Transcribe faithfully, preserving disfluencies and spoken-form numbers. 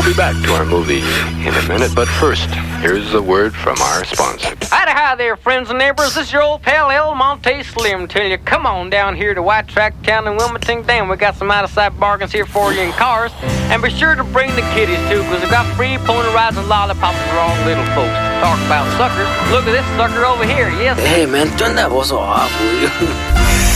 be back to our movie in a minute, but first, here's a word from our sponsor. Howdy, hi there, friends and neighbors. This is your old pal El Monte Slim telling you, come on down here to White Track Town in Wilmington. Damn, we got some out-of-sight bargains here for you in cars. And be sure to bring the kiddies, too, because we got free pony rides and lollipops for all little folks. Talk about suckers. Look at this sucker over here. Yes. Hey, man, turn that voice off, will you?